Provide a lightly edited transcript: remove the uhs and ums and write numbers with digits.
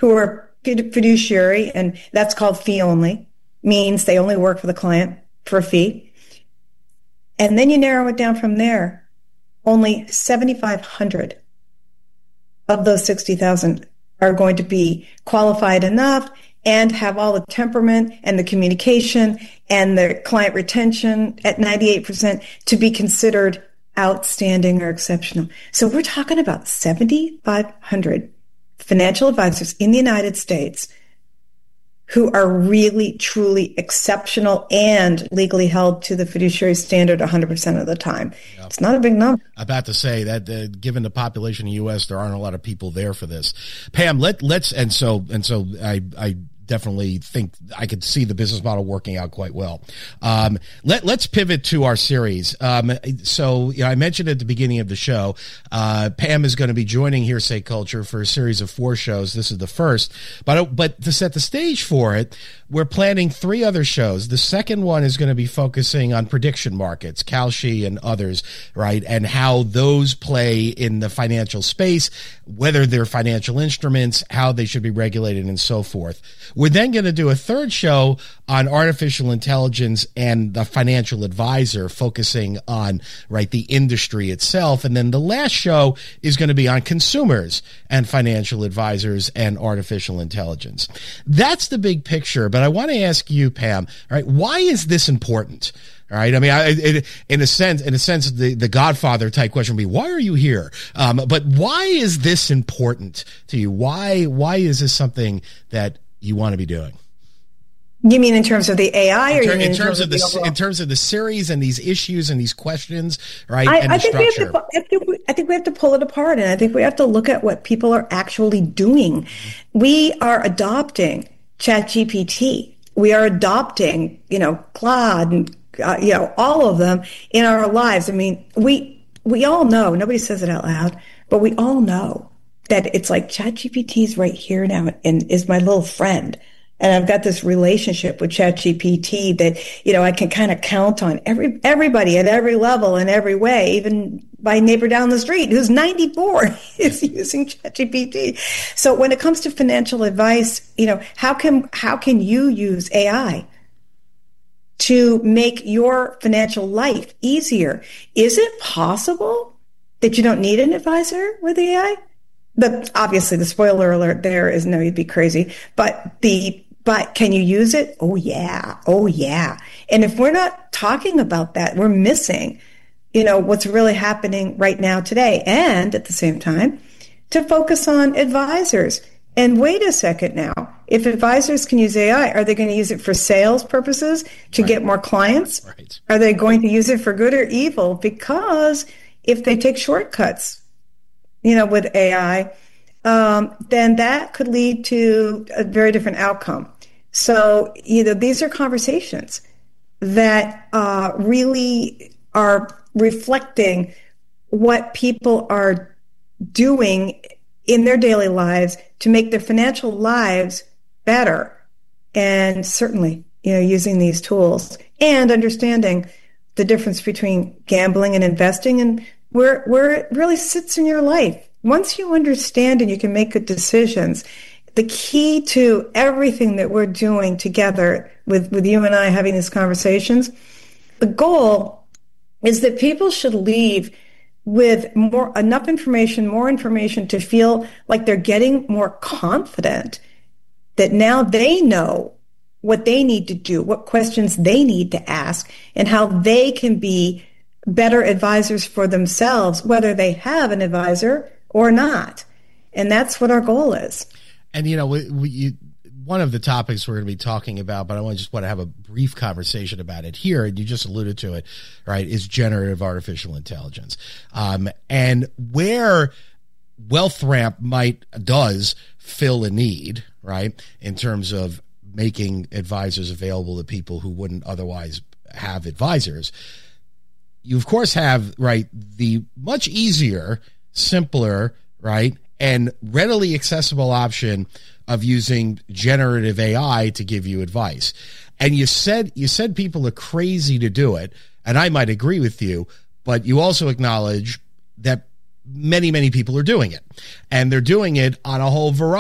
who are fiduciary, and that's called fee only, means they only work for the client for a fee. And then you narrow it down from there. Only 7,500 of those 60,000 are going to be qualified enough and have all the temperament and the communication and the client retention at 98% to be considered outstanding or exceptional. So we're talking about 7,500 financial advisors in the United States who are really, truly exceptional and legally held to the fiduciary standard 100% of the time. Yep. It's not a big number. About to say that given the population in the U.S., there aren't a lot of people there for this. Pam, let's I definitely think I could see the business model working out quite well. Let's pivot to our series. So I mentioned at the beginning of the show, Pam is going to be joining Hearsay Culture for a series of 4 shows. This is the first, but to set the stage for it, we're planning 3 other shows. The second one is going to be focusing on prediction markets, Kalshi and others, right? And how those play in the financial space, whether they're financial instruments, how they should be regulated, and so forth. We're then going to do a third show on artificial intelligence and the financial advisor, focusing on, right, the industry itself. And then the last show is going to be on consumers and financial advisors and artificial intelligence. That's the big picture. But I want to ask you, Pam, all right, why is this important? All right. I mean, in a sense, the Godfather type question would be, why are you here? But why is this important to you? Why is this something that you want to be doing? You mean in terms of the AI, or in terms of the series and these issues and these questions, right? I think we have to pull it apart, and I think we have to look at what people are actually doing. We are adopting ChatGPT. We are adopting, Claude and all of them in our lives. I mean, we all know, nobody says it out loud, but we all know that it's like ChatGPT is right here now and is my little friend. And I've got this relationship with ChatGPT that, I can kind of count on everybody at every level in every way, even my neighbor down the street who's 94 is using ChatGPT. So when it comes to financial advice, how can you use AI to make your financial life easier? Is it possible that you don't need an advisor with AI? But obviously the spoiler alert there is no, you'd be crazy. But can you use it? Oh yeah. And if we're not talking about that, we're missing, what's really happening right now today. And at the same time, to focus on advisors. And wait a second now, if advisors can use AI, are they going to use it for sales purposes to get more clients? Right. Are they going to use it for good or evil? Because if they take shortcuts, with AI, then that could lead to a very different outcome. So, these are conversations that really are reflecting what people are doing in their daily lives to make their financial lives better. And certainly, using these tools and understanding the difference between gambling and investing and where it really sits in your life. Once you understand and you can make good decisions, the key to everything that we're doing together with you and I having these conversations, the goal is that people should leave with more information to feel like they're getting more confident, that now they know what they need to do, what questions they need to ask, and how they can be better advisors for themselves, whether they have an advisor or not. And that's what our goal is. And, one of the topics we're going to be talking about, but I want to have a brief conversation about it here, and you just alluded to it, right, is generative artificial intelligence. And where WealthRamp does fill a need, right, in terms of making advisors available to people who wouldn't otherwise have advisors. You, of course, have, right, the much easier, simpler, right, and readily accessible option of using generative AI to give you advice. And you said people are crazy to do it, and I might agree with you, but you also acknowledge that many, many people are doing it, and they're doing it on a whole variety